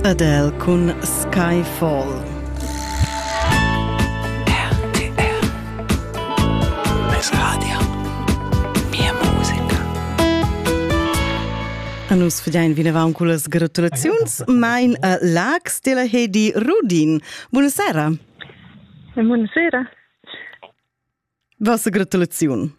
Adele con Skyfall. RTR Mes Radio Mia musica. A nus fagiain vinavant con las gratulaziuns mein a Lax della Hedi Rudin. Buonasera. Buonasera. Vostra gratulazione?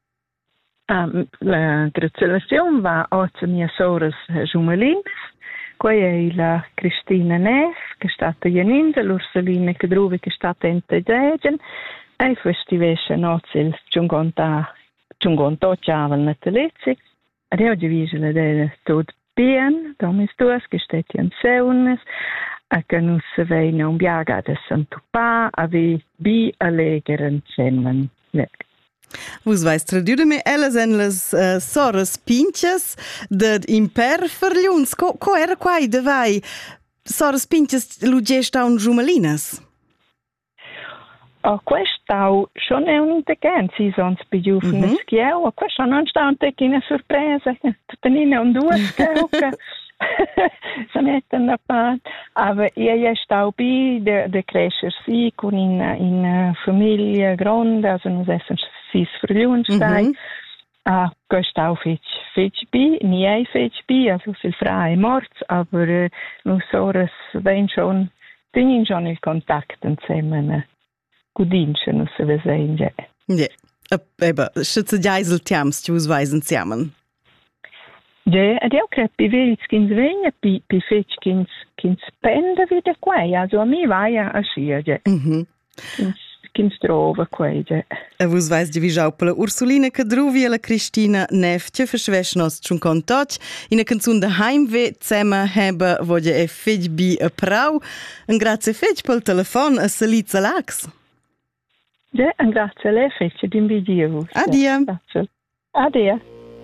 La gratulazione va a mia sorella Giumelines, poi è la Cristina Neff, che è stata Janinda, l'Ursulina Cadruvi, che è stata Entedegen, e festivesce nozze il Giungonto Ciaval Natalizzi, e oggi visile del tutto bien, domis duas, che stati in seunes, a che nus veina un biaga de Sant'Upà, a vi bi allegeren semmen. Vos vais traduire me elles en las soras pinchas de imper ferliuns. Co era quai de vai soras pinchas lugesta un Giumelinas? Questo schon è un'intelligenza, si sono spigliufne schieu, questo non sta un tecchina sorpresa, tenine un due schieu che si mettono da parte. Aber io stau bi de crescer si con in famiglia grande, also nos essen sis verliuns stai. Stau fetch bi, nie ei fetch bi, also sil frei morts, aber nos soras ven schon, tingen schon il Kontakt insieme. Gudinche nos se vesein, ja. Ja, eba, schütze geisel tiams, die us weisen ziammen. Ja, ed io credo che vedi skins vegna pi fetch kins pende wieder quei, also a mi vai a scia, ja. Kins trova quei, ja. E vos vais di visau per la Ursulina Cadruvi e la Cristina Neff, che verschwäsch nos schon contoc, in a canzun de Heimweh zusammen hebe, voglio e fetch bi a prau. Un grazie fetch pel telefon a Salitza Lax. Ja, un grazie a lei fetch d'invidio. Adia. Grazie. Adia.